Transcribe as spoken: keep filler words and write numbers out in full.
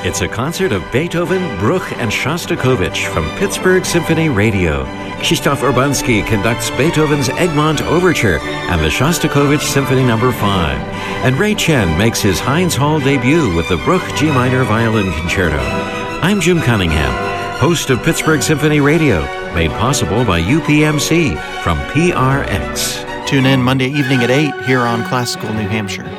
It's a concert of Beethoven, Bruch, and Shostakovich from Pittsburgh Symphony Radio. Krzysztof Urbanski conducts Beethoven's Egmont Overture and the Shostakovich Symphony Number five. And Ray Chen makes his Heinz Hall debut with the Bruch G Minor Violin Concerto. I'm Jim Cunningham, host of Pittsburgh Symphony Radio, made possible by U P M C from P R X. Tune in Monday evening at eight here on Classical New Hampshire.